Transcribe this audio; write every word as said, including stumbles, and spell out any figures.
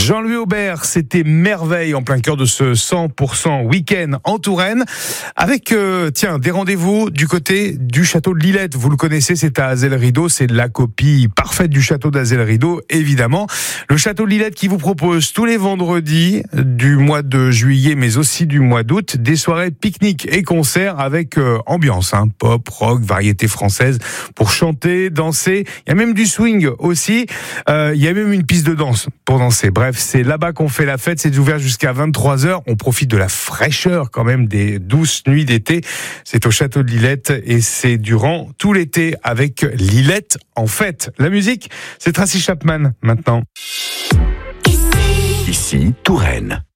Jean-Louis Aubert, c'était merveille en plein cœur de ce cent pour cent week-end en Touraine avec, euh, tiens, des rendez-vous du côté du château de Lillette. Vous le connaissez, c'est à Azel-Rideau, c'est la copie parfaite du château d'Azel-Rideau, évidemment. Le château de Lillette qui vous propose tous les vendredis du mois de juillet, mais aussi du mois d'août, des soirées pique-nique et concerts avec euh, ambiance, hein, pop, rock, variété française, pour chanter, danser. Il y a même du swing aussi. Euh, il y a même une piste de danse pour danser. Bref, c'est là-bas qu'on fait la fête. C'est ouvert jusqu'à vingt-trois heures. On profite de la fraîcheur quand même des douces nuits d'été. C'est au château de Lillette et c'est durant tout l'été avec Lillette en fête. La musique, c'est Tracy Chapman maintenant. Ici, Touraine.